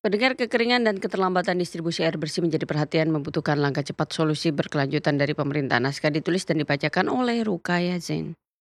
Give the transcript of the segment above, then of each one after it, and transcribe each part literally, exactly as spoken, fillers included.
Pendengar, kekeringan dan keterlambatan distribusi air bersih menjadi perhatian, membutuhkan langkah cepat solusi berkelanjutan dari pemerintah. Naskah ditulis dan dibacakan oleh Rukaya Zain.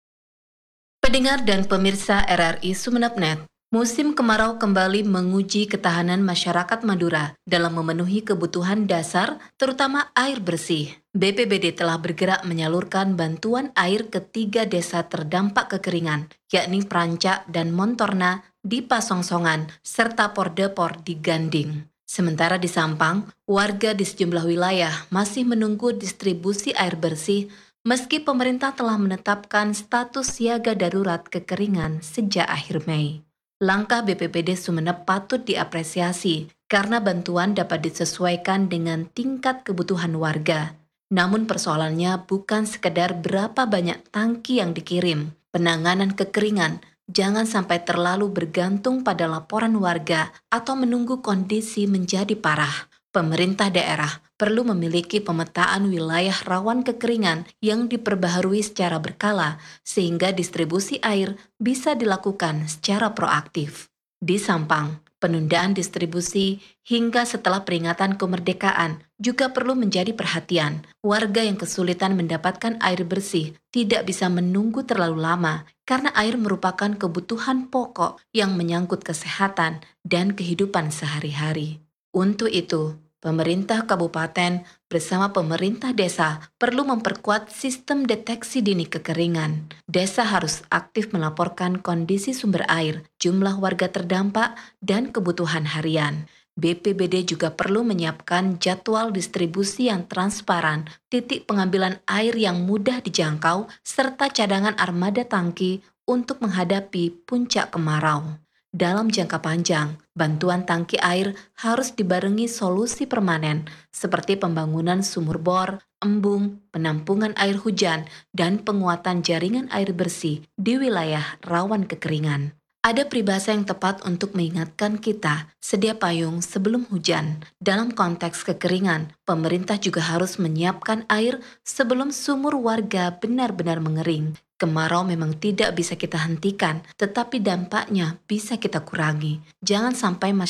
Pendengar dan pemirsa R R I Sumeneb.net, musim kemarau kembali menguji ketahanan masyarakat Madura dalam memenuhi kebutuhan dasar, terutama air bersih. B P B D telah bergerak menyalurkan bantuan air ke tiga desa terdampak kekeringan, yakni Prancak dan Montorna di Pasongsongan, serta Pordepor di Ganding. Sementara di Sampang, warga di sejumlah wilayah masih menunggu distribusi air bersih meski pemerintah telah menetapkan status siaga darurat kekeringan sejak akhir Mei. Langkah B P B D Sumeneb patut diapresiasi karena bantuan dapat disesuaikan dengan tingkat kebutuhan warga. Namun persoalannya bukan sekedar berapa banyak tangki yang dikirim. Penanganan kekeringan jangan sampai terlalu bergantung pada laporan warga atau menunggu kondisi menjadi parah. Pemerintah daerah perlu memiliki pemetaan wilayah rawan kekeringan yang diperbaharui secara berkala sehingga distribusi air bisa dilakukan secara proaktif. Di Sampang, penundaan distribusi hingga setelah peringatan kemerdekaan juga perlu menjadi perhatian. Warga yang kesulitan mendapatkan air bersih tidak bisa menunggu terlalu lama karena air merupakan kebutuhan pokok yang menyangkut kesehatan dan kehidupan sehari-hari. Untuk itu, pemerintah kabupaten bersama pemerintah desa perlu memperkuat sistem deteksi dini kekeringan. Desa harus aktif melaporkan kondisi sumber air, jumlah warga terdampak, dan kebutuhan harian. B P B D juga perlu menyiapkan jadwal distribusi yang transparan, titik pengambilan air yang mudah dijangkau, serta cadangan armada tangki untuk menghadapi puncak kemarau. Dalam jangka panjang, bantuan tangki air harus dibarengi solusi permanen seperti pembangunan sumur bor, embung, penampungan air hujan, dan penguatan jaringan air bersih di wilayah rawan kekeringan. Ada peribahasa yang tepat untuk mengingatkan kita sedia payung sebelum hujan. Dalam konteks kekeringan, pemerintah juga harus menyiapkan air sebelum sumur warga benar-benar mengering. Kemarau memang tidak bisa kita hentikan, tetapi dampaknya bisa kita kurangi. Jangan sampai masyarakat